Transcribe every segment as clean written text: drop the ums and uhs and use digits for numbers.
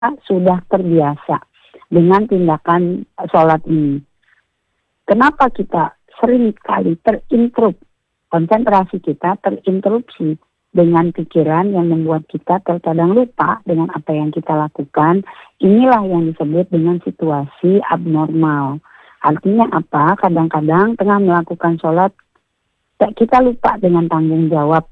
sudah terbiasa dengan tindakan sholat ini. Kenapa kita sering kali konsentrasi kita terinterupsi dengan pikiran yang membuat kita terkadang lupa dengan apa yang kita lakukan? Inilah yang disebut dengan situasi abnormal. Artinya apa? Kadang-kadang tengah melakukan sholat, kita lupa dengan tanggung jawab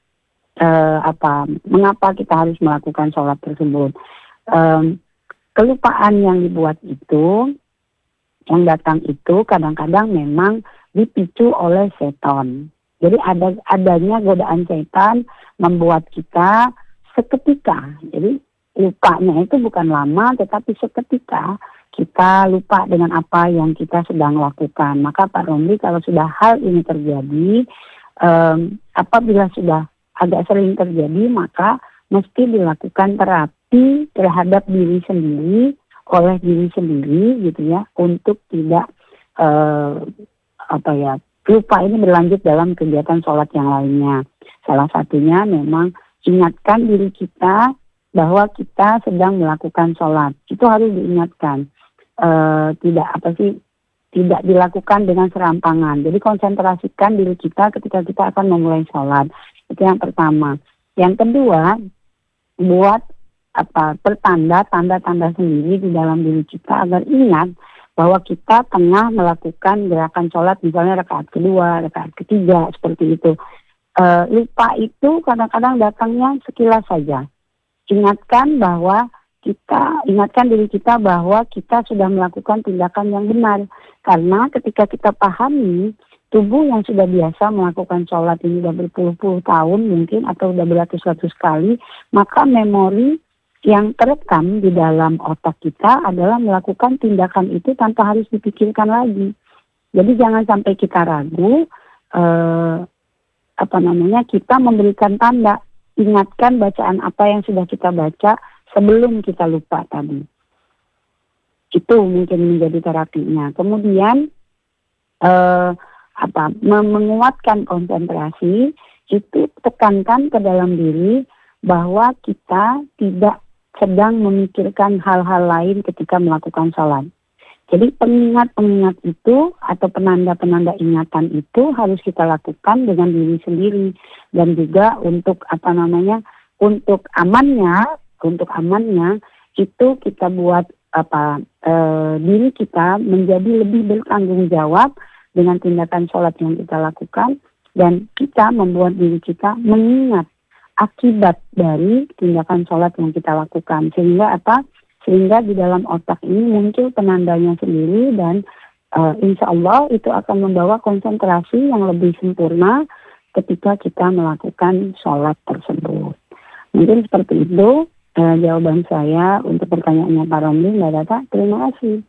mengapa kita harus melakukan sholat tersebut. Kelupaan yang dibuat itu, yang datang itu kadang-kadang memang dipicu oleh setan. Jadi adanya godaan setan membuat kita seketika. Jadi lupanya itu bukan lama, tetapi seketika kita lupa dengan apa yang kita sedang lakukan. Maka Pak Romli, kalau sudah hal ini terjadi, apabila sudah agak sering terjadi, maka mesti dilakukan terapi terhadap diri sendiri, oleh diri sendiri gitu ya, untuk tidak lupa ini berlanjut dalam kegiatan sholat yang lainnya. Salah satunya memang ingatkan diri kita bahwa kita sedang melakukan sholat. Itu harus diingatkan. Tidak dilakukan dengan serampangan. Jadi konsentrasikan diri kita ketika kita akan memulai sholat. Itu yang pertama. Yang kedua, buat tanda-tanda sendiri di dalam diri kita agar ingat bahwa kita tengah melakukan gerakan sholat, misalnya rakaat kedua, rakaat ketiga, seperti itu. Lupa itu kadang-kadang datangnya sekilas saja. Ingatkan diri kita bahwa kita sudah melakukan tindakan yang benar. Karena ketika kita pahami, tubuh yang sudah biasa melakukan sholat ini sudah berpuluh-puluh tahun mungkin, atau sudah beratus-ratus kali, maka memori yang terekam di dalam otak kita adalah melakukan tindakan itu tanpa harus dipikirkan lagi. Jadi jangan sampai kita ragu, kita memberikan tanda, ingatkan bacaan apa yang sudah kita baca sebelum kita lupa tadi. Itu mungkin menjadi terapinya. Kemudian menguatkan konsentrasi, itu tekankan ke dalam diri bahwa kita tidak sedang memikirkan hal-hal lain ketika melakukan sholat. Jadi pengingat-pengingat itu atau penanda-penanda ingatan itu harus kita lakukan dengan diri sendiri, dan juga untuk amannya itu kita buat diri kita menjadi lebih bertanggung jawab dengan tindakan sholat yang kita lakukan, dan kita membuat diri kita mengingat akibat dari tindakan sholat yang kita lakukan. Sehingga di dalam otak ini muncul penandanya sendiri, dan insya Allah itu akan membawa konsentrasi yang lebih sempurna ketika kita melakukan sholat tersebut. Mungkin seperti itu jawaban saya untuk pertanyaannya Pak Romli, Mbak Data. Terima kasih.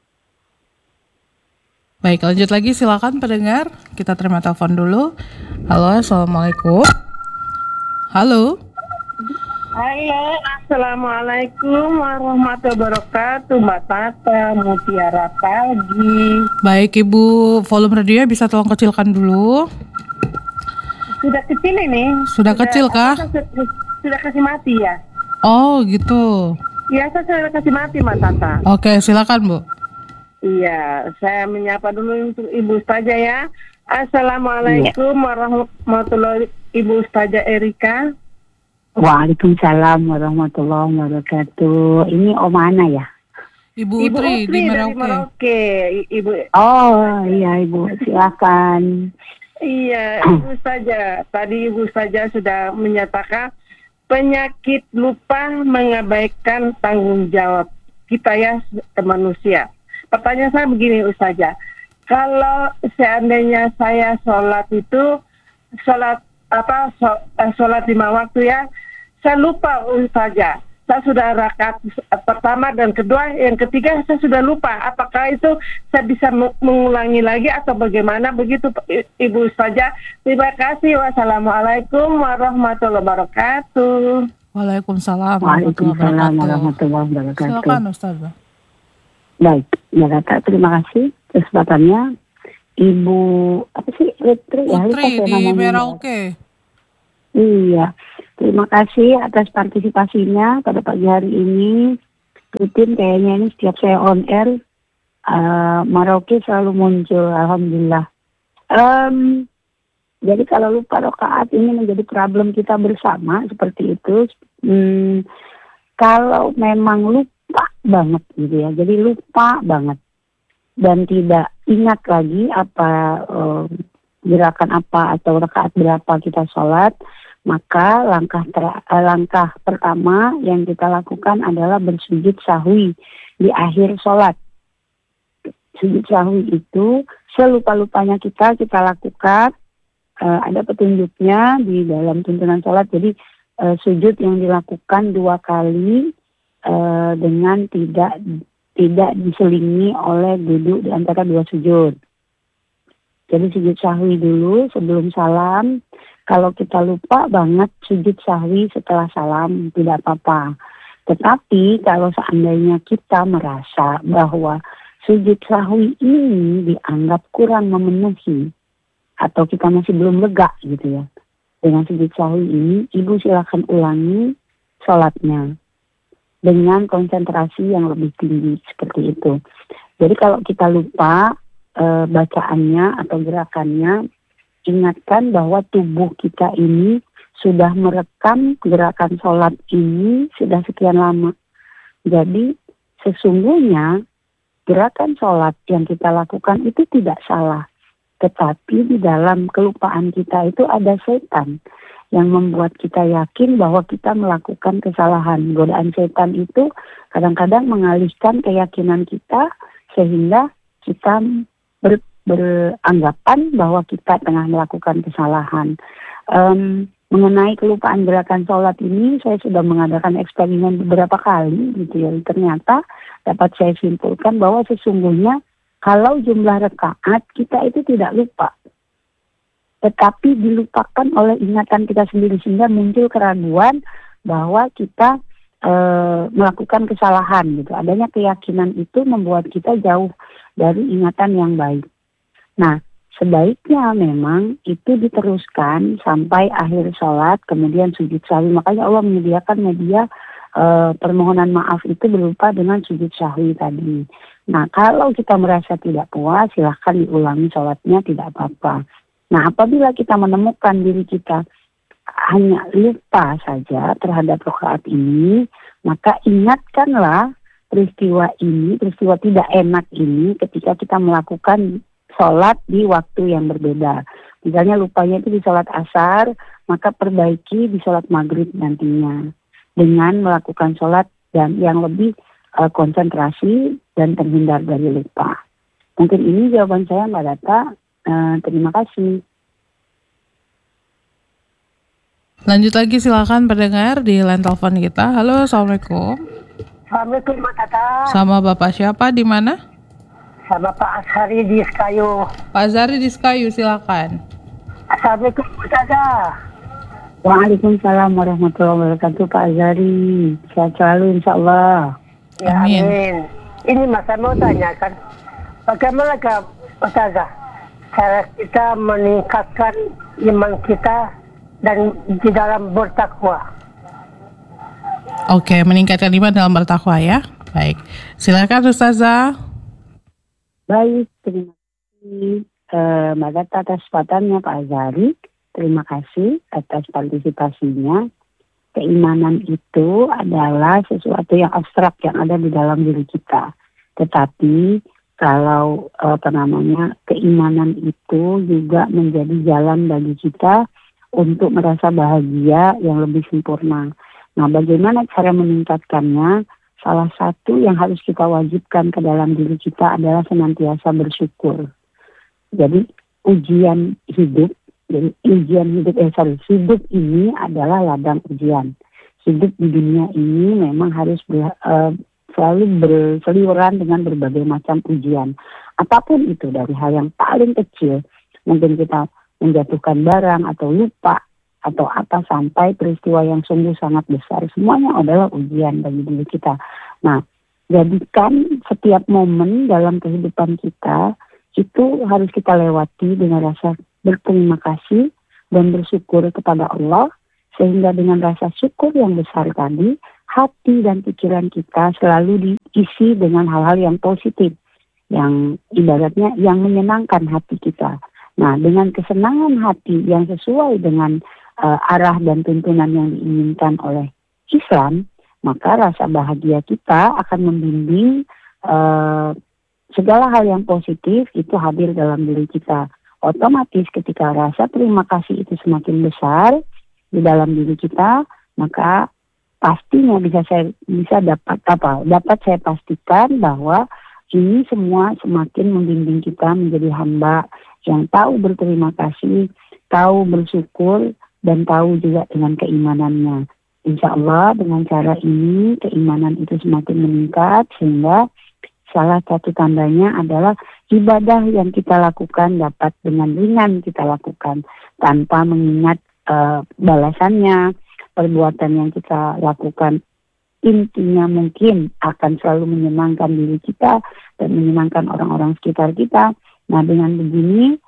Baik, lanjut lagi, silakan pendengar. Kita terima telepon dulu. Halo, assalamualaikum. Halo. Halo, assalamualaikum warahmatullahi wabarakatuh, Mbak Tata, Mutiara pagi. Baik Ibu, volume radionya bisa tolong kecilkan dulu. Sudah kecil ini. Sudah kecil kah? Sudah kasih mati ya. Oh gitu. Iya, saya sudah kasih mati, Mbak Tata. Oke, silakan Bu. Iya, saya menyapa dulu untuk Ibu Ustazah ya. Assalamualaikum warahmatullahi wabarakatuh, Ibu Ustazah Erika. Waalaikumsalam warahmatullahi wabarakatuh. Ini Omana ya? Ibu Utri di Merauke. Ibu. Oh iya Ibu, silakan. Iya, Ibu Ustazah. Tadi Ibu Ustazah sudah menyatakan penyakit lupa mengabaikan tanggung jawab kita ya manusia. Pertanyaan saya begini Ustazah, kalau seandainya saya sholat lima waktu ya, saya lupa Ustazah, saya sudah rakaat pertama dan kedua, yang ketiga saya sudah lupa. Apakah itu saya bisa mengulangi lagi atau bagaimana? Begitu Ibu Ustazah. Terima kasih. Wassalamualaikum warahmatullahi wabarakatuh. Waalaikumsalam warahmatullahi wabarakatuh. Silakan Ustazah. Baik, Mbak Data, terima kasih kesempatannya. Ibu Putri di Merauke. Iya, terima kasih atas partisipasinya pada pagi hari ini. rutin kayaknya ini setiap saya on air, Maroke selalu muncul, alhamdulillah. Jadi kalau lupa rakaat ini menjadi problem kita bersama seperti itu. Kalau memang lupa banget gitu ya, jadi lupa banget dan tidak ingat lagi apa gerakan apa atau rakaat berapa kita sholat, maka langkah pertama yang kita lakukan adalah bersujud sahwi di akhir sholat. Sujud sahwi itu selupa-lupanya kita lakukan. Ada petunjuknya di dalam tuntunan sholat. Jadi sujud yang dilakukan 2 kali dengan tidak diselingi oleh duduk di antara 2 sujud. Jadi sujud sahwi dulu sebelum salam. Kalau kita lupa banget sujud sahwi setelah salam tidak apa-apa. Tetapi kalau seandainya kita merasa bahwa sujud sahwi ini dianggap kurang memenuhi atau kita masih belum lega gitu ya dengan sujud sahwi ini, ibu silakan ulangi sholatnya dengan konsentrasi yang lebih tinggi seperti itu. Jadi kalau kita lupa bacaannya atau gerakannya, ingatkan bahwa tubuh kita ini sudah merekam gerakan sholat ini sudah sekian lama. Jadi sesungguhnya gerakan sholat yang kita lakukan itu tidak salah. Tetapi di dalam kelupaan kita itu ada setan yang membuat kita yakin bahwa kita melakukan kesalahan. Godaan setan itu kadang-kadang mengalihkan keyakinan kita sehingga kita beranggapan bahwa kita tengah melakukan kesalahan. Mengenai kelupaan gerakan sholat ini, saya sudah mengadakan eksperimen beberapa kali gitu ya. Ternyata dapat saya simpulkan bahwa sesungguhnya kalau jumlah rakaat kita itu tidak lupa, tetapi dilupakan oleh ingatan kita sendiri sehingga muncul keraguan bahwa kita melakukan kesalahan gitu. Adanya keyakinan itu membuat kita jauh dari ingatan yang baik. Nah, sebaiknya memang itu diteruskan sampai akhir sholat, kemudian sujud sahwi. Makanya Allah menyediakan media permohonan maaf itu berupa dengan sujud sahwi tadi. Nah, kalau kita merasa tidak puas, silahkan diulangi sholatnya, tidak apa-apa. Nah, apabila kita menemukan diri kita hanya lupa saja terhadap rakaat ini, maka ingatkanlah peristiwa ini, peristiwa tidak enak ini ketika kita melakukan sholat di waktu yang berbeda. Misalnya lupanya itu di sholat asar, maka perbaiki di sholat maghrib nantinya dengan melakukan sholat dan yang lebih konsentrasi dan terhindar dari lupa. Mungkin ini jawaban saya, Mbak Data. Terima kasih. Lanjut lagi silakan pendengar di line telepon kita. Halo, assalamualaikum. Assalamualaikum Mbak Tata. Sama Bapak siapa, di mana? Sama Pak Ashari di Sekayu. Pak Zari di Sekayu, silakan. Assalamualaikum Ustazah. Waalaikumsalam warahmatullahi wabarakatuh, Pak Azari. Sehat selalu insya Allah. Ya, amin. Ini Mas, saya mau tanyakan, bagaimana Ustazah cara kita meningkatkan iman kita dan di dalam bertakwa? Oke, meningkatkan iman dalam bertakwa ya. Baik, silakan Ustazah. Baik, terima kasih Mbak Data atas kesempatannya, Pak Azari. Terima kasih atas partisipasinya. Keimanan itu adalah sesuatu yang abstrak yang ada di dalam diri kita. Tetapi kalau keimanan itu juga menjadi jalan bagi kita untuk merasa bahagia yang lebih sempurna. Nah, bagaimana cara meningkatkannya? Salah satu yang harus kita wajibkan ke dalam diri kita adalah senantiasa bersyukur. Jadi ujian hidup ini adalah ladang ujian. Hidup di dunia ini memang harus selalu berseliweran dengan berbagai macam ujian. Apapun itu, dari hal yang paling kecil, mungkin kita menjatuhkan barang atau lupa atau apa, sampai peristiwa yang sungguh sangat besar. Semuanya adalah ujian bagi diri kita. Nah, jadikan setiap momen dalam kehidupan kita itu harus kita lewati dengan rasa berterima kasih dan bersyukur kepada Allah, sehingga dengan rasa syukur yang besar tadi hati dan pikiran kita selalu diisi dengan hal-hal yang positif, yang ibaratnya yang menyenangkan hati kita. Nah, dengan kesenangan hati yang sesuai dengan arah dan tuntunan yang diinginkan oleh Islam, maka rasa bahagia kita akan membimbing segala hal yang positif itu hadir dalam diri kita. Otomatis ketika rasa terima kasih itu semakin besar di dalam diri kita, maka pastinya dapat saya pastikan bahwa ini semua semakin membimbing kita menjadi hamba yang tahu berterima kasih, tahu bersyukur, dan tahu juga dengan keimanannya. Insya Allah dengan cara ini keimanan itu semakin meningkat, sehingga salah satu tandanya adalah ibadah yang kita lakukan dapat dengan ringan kita lakukan tanpa mengingat balasannya. Perbuatan yang kita lakukan intinya mungkin akan selalu menyenangkan diri kita dan menyenangkan orang-orang sekitar kita. Nah, dengan begini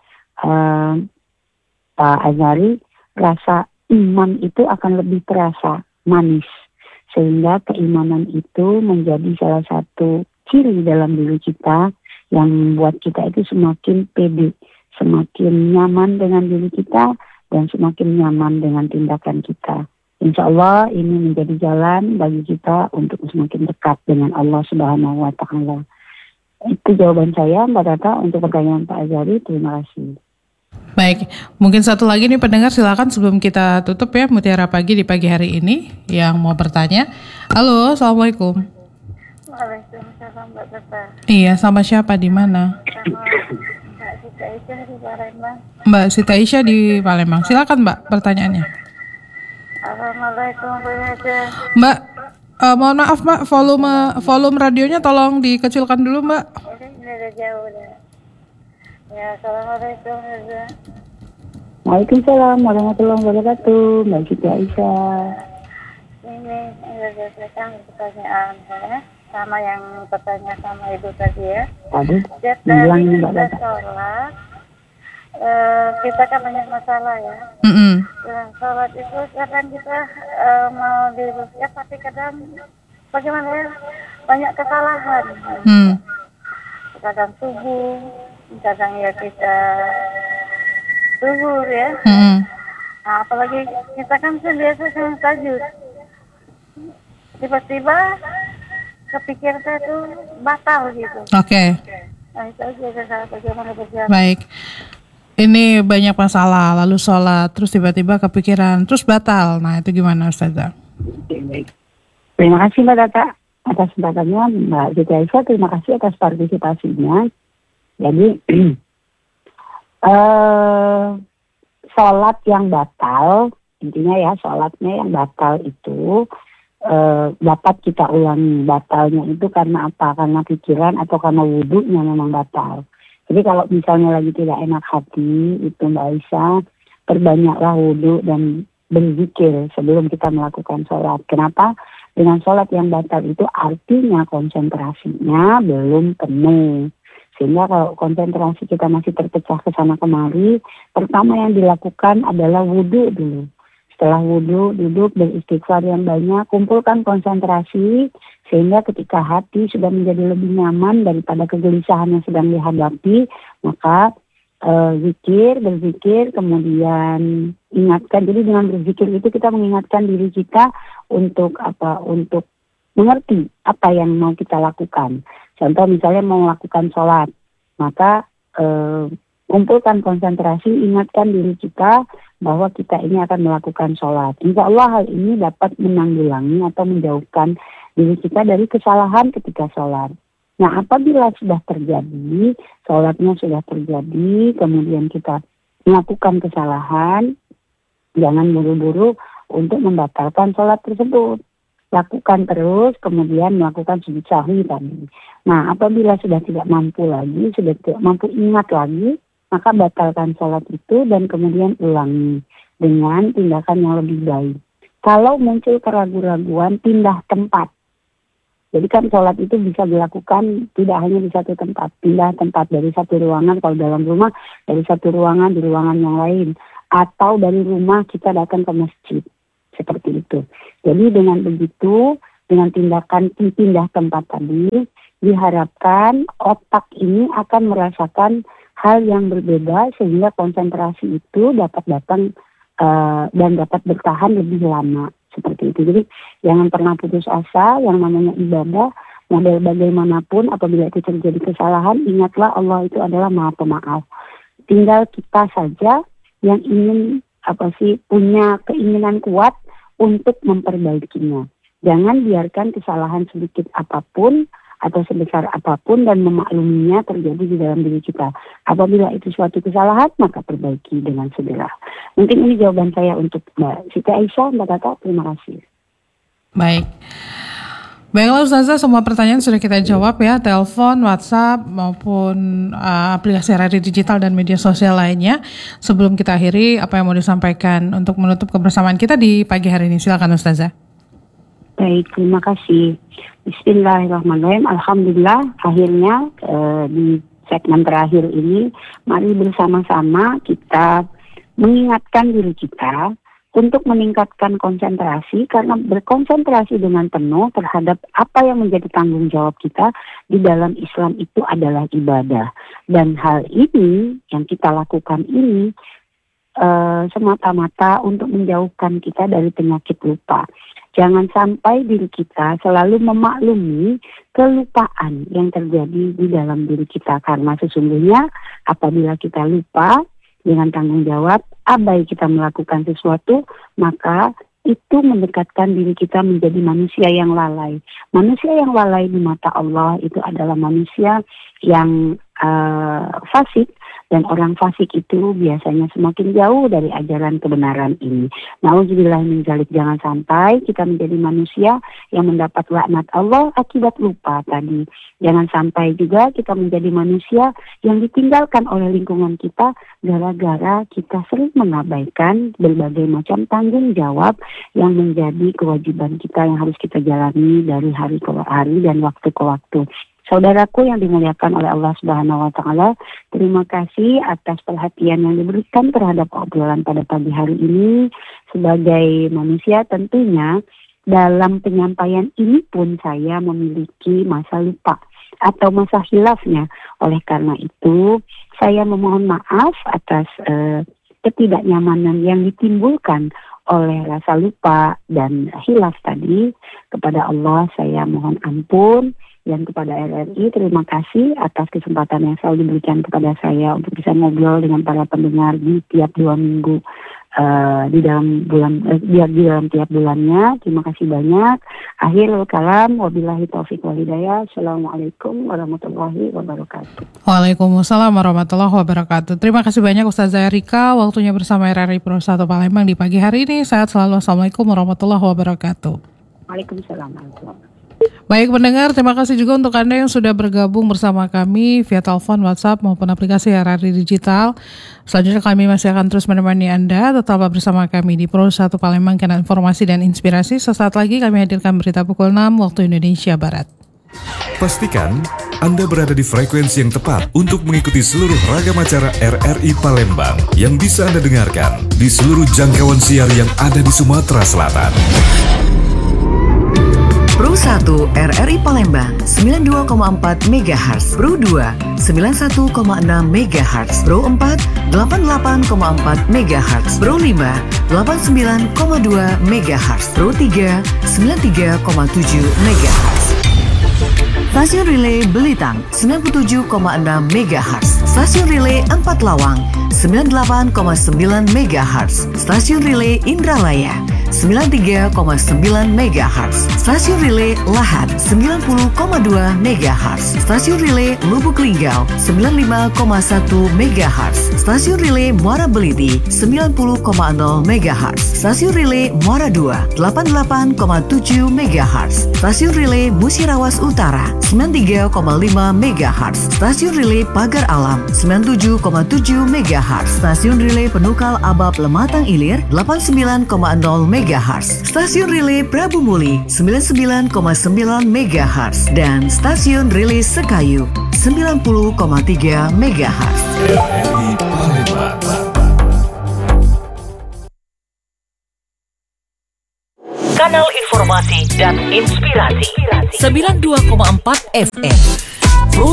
Pak Azhari, rasa iman itu akan lebih terasa manis, sehingga keimanan itu menjadi salah satu ciri dalam diri kita yang membuat kita itu semakin pede, semakin nyaman dengan diri kita, dan semakin nyaman dengan tindakan kita. Insya Allah ini menjadi jalan bagi kita untuk semakin dekat dengan Allah Subhanahu wa Ta'ala. Itu jawaban saya, Mbak Tata, untuk pertanyaan Pak Azhari. Terima kasih. Baik, mungkin satu lagi nih pendengar, silakan sebelum kita tutup ya, Mutiara Pagi di pagi hari ini yang mau bertanya. Halo, Assalamualaikum. Waalaikumsalam Mbak Tata. Iya, sama siapa, di mana? Sama Mbak Sita Aisyah di Palembang. Mbak Sita Aisyah di Palembang. Silakan Mbak, pertanyaannya. Assalamualaikum Bu Haja. Mbak, mohon maaf Mbak, volume radionya tolong dikecilkan dulu Mbak. Ini udah jauh dah. Ya, Assalamualaikum Haja. Waalaikumsalam warahmatullahi wabarakatuh, Mbak Siti Aisyah. Ini udah selesai pertanyaan saya, sama yang bertanya sama Ibu tadi ya. Aduh, Setiap bilang kali Mbak kita Tata. sholat, kita kan banyak masalah ya. Sholat itu kadang kita mau dirukyat, tapi kadang bagaimana ya, banyak kesalahan. Kadang subuh, kadang ya kita zuhur ya. Nah, apalagi kita kan biasa dengan tahajud. Tiba-tiba kepikir saya tuh batal gitu. Oke. Nah, itu aja saya bagaimana berjalan. Baik. Ini banyak masalah, lalu sholat, terus tiba-tiba kepikiran, terus batal. Nah, itu gimana Ustazah? Terima kasih Mbak Tata atas kesempatannya. Mbak Siti Aisyah, terima kasih atas partisipasinya. Jadi, sholat yang batal, intinya ya sholatnya yang batal itu dapat kita ulangi. Batalnya itu karena apa? Karena pikiran atau karena wudhunya memang batal. Jadi kalau misalnya lagi tidak enak hati, itu Mbak Aisyah, perbanyaklah wudhu dan berzikir sebelum kita melakukan sholat. Kenapa? Dengan sholat yang batal itu artinya konsentrasinya belum penuh. Sehingga kalau konsentrasi kita masih terpecah ke sana kemari, pertama yang dilakukan adalah wudhu dulu. Setelah wudhu, duduk beristighfar yang banyak, kumpulkan konsentrasi, sehingga ketika hati sudah menjadi lebih nyaman daripada kegelisahan yang sedang dihadapi, maka berzikir, kemudian ingatkan. Jadi dengan berzikir itu kita mengingatkan diri kita untuk untuk mengerti apa yang mau kita lakukan. Contoh misalnya mau melakukan sholat, maka kumpulkan konsentrasi, ingatkan diri kita bahwa kita ini akan melakukan sholat. Insya Allah hal ini dapat menanggulangi atau menjauhkan diri kita dari kesalahan ketika sholat. Nah, apabila sudah terjadi, sholatnya sudah terjadi, kemudian kita melakukan kesalahan, jangan buru-buru untuk membatalkan sholat tersebut. Lakukan terus, kemudian melakukan sujud sahwi tadi. Nah, apabila sudah tidak mampu lagi, sudah tidak mampu ingat lagi, maka batalkan sholat itu dan kemudian ulangi dengan tindakan yang lebih baik. Kalau muncul keraguan-raguan, pindah tempat. Jadi kan sholat itu bisa dilakukan tidak hanya di satu tempat. Pindah tempat dari satu ruangan, kalau dalam rumah, dari satu ruangan di ruangan yang lain. Atau dari rumah kita datang ke masjid. Seperti itu. Jadi dengan begitu, dengan tindakan pindah tempat tadi, diharapkan otak ini akan merasakan hal yang berbeda sehingga konsentrasi itu dapat datang dan dapat bertahan lebih lama seperti itu. Jadi jangan pernah putus asa, yang namanya ibadah, model bagaimanapun apabila itu terjadi kesalahan, ingatlah Allah itu adalah Maha Pemaaf. Tinggal kita saja yang ingin punya keinginan kuat untuk memperbaikinya. Jangan biarkan kesalahan sedikit apapun atau sebesar apapun dan memakluminya terjadi di dalam diri kita. Apabila itu suatu kesalahan, maka perbaiki dengan segera. Mungkin ini jawaban saya untuk Mbak Siti Aisyah. Mbak Tata, terima kasih. Baik. Baiklah Ustazah, semua pertanyaan sudah kita jawab ya, telepon, WhatsApp maupun aplikasi radio digital dan media sosial lainnya. Sebelum kita akhiri, apa yang mau disampaikan untuk menutup kebersamaan kita di pagi hari ini? Silakan Ustazah. Baik, terima kasih. Bismillahirrahmanirrahim. Alhamdulillah, akhirnya di segmen terakhir ini, mari bersama-sama kita mengingatkan diri kita untuk meningkatkan konsentrasi, karena berkonsentrasi dengan penuh terhadap apa yang menjadi tanggung jawab kita di dalam Islam itu adalah ibadah. Dan hal ini yang kita lakukan ini semata-mata untuk menjauhkan kita dari penyakit lupa. Jangan sampai diri kita selalu memaklumi kelupaan yang terjadi di dalam diri kita, karena sesungguhnya apabila kita lupa dengan tanggung jawab, abai kita melakukan sesuatu, maka itu mendekatkan diri kita menjadi manusia yang lalai. Manusia yang lalai di mata Allah itu adalah manusia yang fasik, dan orang fasik itu biasanya semakin jauh dari ajaran kebenaran ini. Nauzubillah min dzalik, jangan sampai kita menjadi manusia yang mendapat laknat Allah akibat lupa tadi. Jangan sampai juga kita menjadi manusia yang ditinggalkan oleh lingkungan kita gara-gara kita sering mengabaikan berbagai macam tanggung jawab yang menjadi kewajiban kita yang harus kita jalani dari hari ke hari dan waktu ke waktu. Saudaraku yang dimuliakan oleh Allah Subhanahu wa Ta'ala, terima kasih atas perhatian yang diberikan terhadap obrolan pada pagi hari ini. Sebagai manusia tentunya dalam penyampaian ini pun saya memiliki masa lupa atau masa khilafnya. Oleh karena itu saya memohon maaf atas ketidaknyamanan yang ditimbulkan oleh rasa lupa dan khilaf tadi. Kepada Allah saya mohon ampun. Dan kepada RRI, terima kasih atas kesempatan yang selalu diberikan kepada saya untuk bisa ngobrol dengan para pendengar di tiap 2 minggu di dalam tiap bulannya. Terima kasih banyak. Akhirul kalam, wabillahi taufiq wal hidayah. Assalamualaikum warahmatullahi wabarakatuh. Waalaikumsalam warahmatullahi wabarakatuh. Terima kasih banyak Ustazah Erika, waktunya bersama RRI Pro 1 Palembang di pagi hari ini. Sehat selalu. Assalamualaikum warahmatullahi wabarakatuh. Waalaikumsalam warahmatullahi wabarakatuh. Baik pendengar, terima kasih juga untuk Anda yang sudah bergabung bersama kami via telepon, WhatsApp maupun aplikasi RRI Digital. Selanjutnya kami masih akan terus menemani Anda. Tetaplah bersama kami di Pro 1 Palembang, kanal informasi dan inspirasi. Sesaat lagi kami hadirkan berita pukul 6 waktu Indonesia Barat. Pastikan Anda berada di frekuensi yang tepat untuk mengikuti seluruh ragam acara RRI Palembang yang bisa Anda dengarkan di seluruh jangkauan siar yang ada di Sumatera Selatan. Pro 1 RRI Palembang 92,4 MHz, Pro 2 91,6 MHz, Pro 4 88,4 MHz, Pro 5 89,2 MHz, Pro 3 93,7 MHz. Stasiun Relay Belitang 97,6 MHz, Stasiun Relay 4 Lawang 98,9 MHz, Stasiun Relay Indralaya 93,9 MHz, Stasiun Relay Lahat 90,2 MHz, Stasiun Relay Lubuk Linggau 95,1 MHz, Stasiun Relay Muara Beliti 90,0 MHz, Stasiun Relay Muara 2 88,7 MHz, Stasiun Relay Musirawas Utara 93,5 MHz, Stasiun Relay Pagar Alam 97,7 MHz, Stasiun Relay Penukal Abab Lematang Ilir 89,0 MHz, Stasiun Relay Prabu Muli 99,9 MHz, dan Stasiun Relay Sekayu 90,3 MHz. RRI Palembang. Kanal informasi informasi dan inspirasi. 92,4 FM.